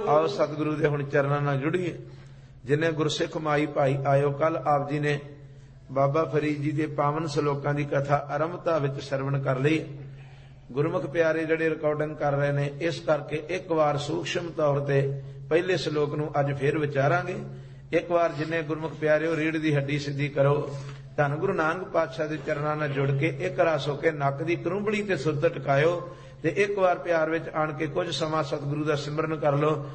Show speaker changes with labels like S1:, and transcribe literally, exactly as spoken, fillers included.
S1: आओ सतगुरु दे हुण चरनां नाल जुड़िए। जिन्हें गुरसिख माई भाई आयो, कल आप जी ने बाबा फरीद जी के पावन सलोकां की कथा आरंभता विच श्रवण कर ली। गुरमुख प्यारे जिहड़े रिकॉर्डिंग कर रहे ने, इस करके एक बार सूक्ष्म तौर ते पहले सलोक नूं अज फिर विचारांगे। एक बार जिन्हें गुरमुख प्यारे रीढ़ की हड्डी सीधी करो, धन गुरु नानक पातशाह के चरणों नाल जुड़ के एक रस होके नक की करूंबड़ी ते सुरत टकायो ते एक बार प्यार विच आण के कुछ समा सतगुरु का सिमरन कर लो।